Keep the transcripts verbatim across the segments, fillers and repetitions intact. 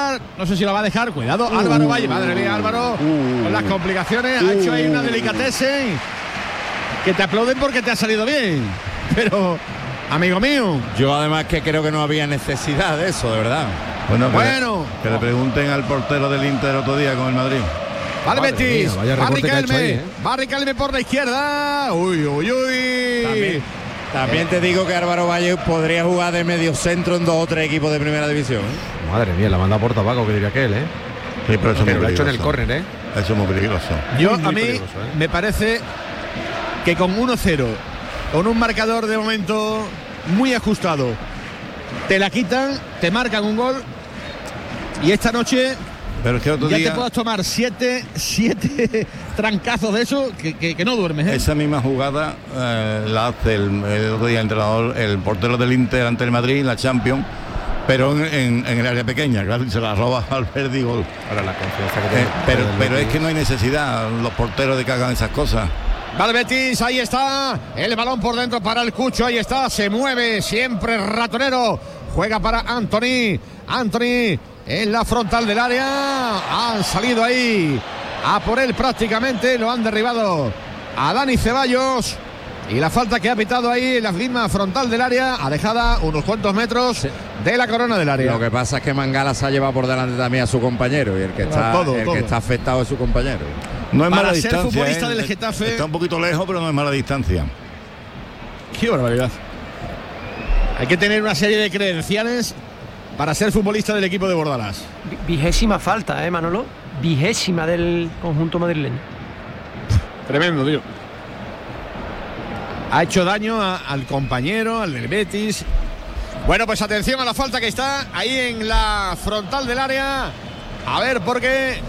dejar, no sé si lo va a dejar. Cuidado, uh, Álvaro Valle, madre mía, Álvaro, uh, con las complicaciones, uh, ha hecho ahí una delicatessen que te aplauden porque te ha salido bien. Pero, amigo mío, yo además que creo que no había necesidad de eso, de verdad. Bueno, que, bueno, le, que le pregunten al portero del Inter otro día con el Madrid. Vale, Betis, va Riquelme, ahí, ¿eh? va Riquelme por la izquierda. Uy, uy, uy. También, también eh. te digo que Álvaro Valle podría jugar de medio centro en dos o tres equipos de primera división, ¿eh? Madre mía, la manda por tabaco, que diría aquel, ¿eh? Sí, pero eso pero lo ha hecho en el córner, ¿eh? Eso es muy peligroso. Yo, muy, muy a mí, peligroso, ¿eh? me parece que con uno cero, con un marcador de momento muy ajustado, te la quitan, te marcan un gol y esta noche... Pero es que otro ya día te puedes tomar siete, siete trancazos de eso que, que, que no duermes, ¿eh? Esa misma jugada eh, la hace el, el otro día el entrenador, el portero del Inter ante el Madrid, la Champions, pero en, en, en el área pequeña, claro, y se la roba al Verdi gol. Ahora la confianza que tiene. Eh, pero pero es que no hay necesidad los porteros de que hagan esas cosas. Vale, Betis, ahí está, el balón por dentro para el Cucho, ahí está, se mueve, siempre ratonero, juega para Anthony, Anthony en la frontal del área, han salido ahí a por él prácticamente, lo han derribado a Dani Ceballos y la falta que ha pitado ahí en la misma frontal del área ha dejado unos cuantos metros de la corona del área. Lo que pasa es que Mangala se ha llevado por delante también a su compañero y el que está, todo, el todo. que está afectado es su compañero. No es Para mala ser distancia, futbolista ¿eh? del Getafe. Está un poquito lejos, pero no es mala distancia. Qué barbaridad. Hay que tener una serie de credenciales para ser futbolista del equipo de Bordalás. Vigésima falta, ¿eh, Manolo? Vigésima del conjunto madrileño. Tremendo, tío. Ha hecho daño a, al compañero, al del Betis. Bueno, pues atención a la falta que está ahí en la frontal del área. A ver, porque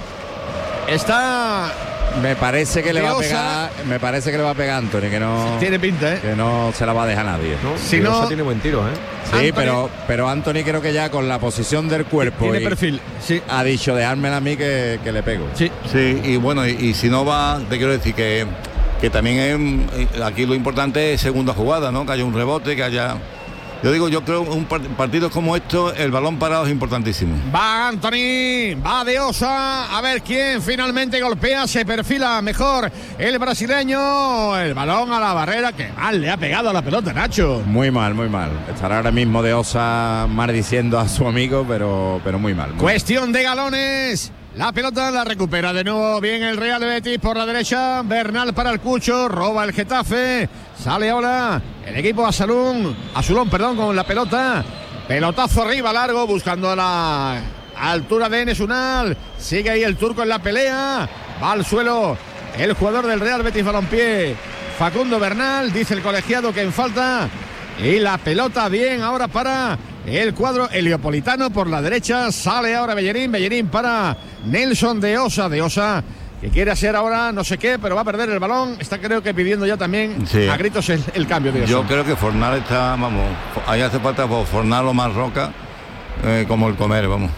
está... Me parece que le va a Diosa. pegar, me parece que le va a pegar Anthony, que no Tiene pinta, ¿eh? que no se la va a dejar nadie. No, Si Diosa no- tiene buen tiro, ¿eh? Sí, Anthony- pero pero Anthony creo que ya con la posición del cuerpo Tiene y perfil, sí. ha dicho dejármela a mí que, que le pego. Sí. Sí, y bueno, y, y si no va, te quiero decir que, que también es, aquí lo importante es segunda jugada, ¿no? Que haya un rebote, que haya... Yo digo, yo creo un part- partidos como estos, el balón parado es importantísimo. Va Anthony, va Diosa, a ver quién finalmente golpea, se perfila mejor el brasileño, el balón a la barrera, que mal le ha pegado a la pelota, Nacho. Muy mal, muy mal. Estará ahora mismo de Osa maldiciendo a su amigo, pero, pero muy mal. Muy Cuestión de galones. La pelota la recupera de nuevo bien el Real Betis por la derecha. Bernal para el Cucho, roba el Getafe. Sale ahora el equipo Asalún, Azulón, perdón, con la pelota. Pelotazo arriba largo buscando a la altura de Enes Unal. Sigue ahí el turco en la pelea. Va al suelo el jugador del Real Betis Balompié, Facundo Bernal. Dice el colegiado que en falta. Y la pelota bien ahora para el cuadro heliopolitano por la derecha. Sale ahora Bellerín, Bellerín para Nelson de Osa, de Osa, que quiere hacer ahora no sé qué, pero va a perder el balón. Está creo que pidiendo ya también Sí. a gritos el, el cambio de Osa. Yo creo que Fornal está, vamos, ahí hace falta por Fornal o más Roca, eh, como el comer, vamos.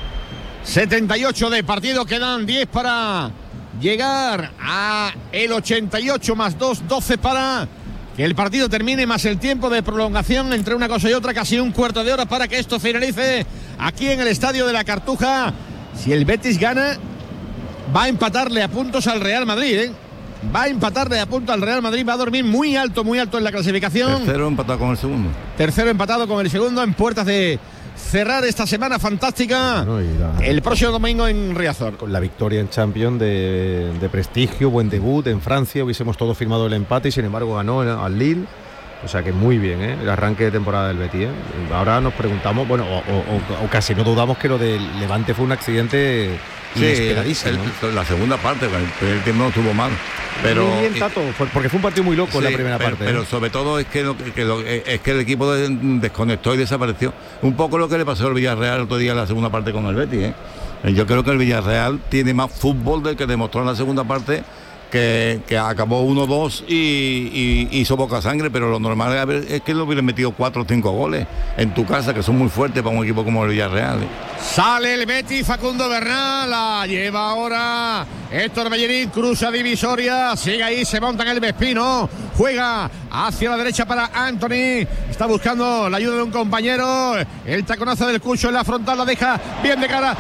setenta y ocho de partido, quedan diez para llegar a el ochenta y ocho más dos, doce para que el partido termine, más el tiempo de prolongación entre una cosa y otra, casi un cuarto de hora para que esto finalice aquí en el Estadio de la Cartuja. Si el Betis gana, va a empatarle a puntos al Real Madrid, ¿eh? Va a empatarle a puntos al Real Madrid, va a dormir muy alto, muy alto en la clasificación. Tercero empatado con el segundo. Tercero empatado con el segundo, en puertas de cerrar esta semana fantástica. Bueno, y la- El próximo domingo en Riazor. Con la victoria en Champions de, de prestigio, buen debut en Francia, hubiésemos todos firmado el empate y sin embargo ganó al Lille. O sea que muy bien, ¿eh? El arranque de temporada del Betis, ¿eh? Ahora nos preguntamos, bueno, o, o- o casi no dudamos que lo del Levante fue un accidente inesperadísimo. el- el- la segunda parte, el primer tiempo no estuvo mal. Pero, Muy bien, Tato, fue- porque fue un partido muy loco en Sí, la primera pero, parte. pero ¿eh? sobre todo es que, lo, que lo- es que el equipo de- desconectó y desapareció. Un poco lo que le pasó al Villarreal el otro día en la segunda parte con el Betis, ¿eh? Yo creo que el Villarreal tiene más fútbol del que demostró en la segunda parte, que, que acabó uno dos y, y hizo poca sangre, pero lo normal es haber- es que le hubieran metido cuatro o cinco goles en tu casa, que son muy fuertes para un equipo como el Villarreal, ¿eh? Sale el Betis, Facundo Bernal, la lleva ahora Héctor Bellerín, cruza divisoria, sigue ahí, se monta en el Vespino, juega hacia la derecha para Anthony, está buscando la ayuda de un compañero, el taconazo del Cucho en la frontal, la deja bien de cara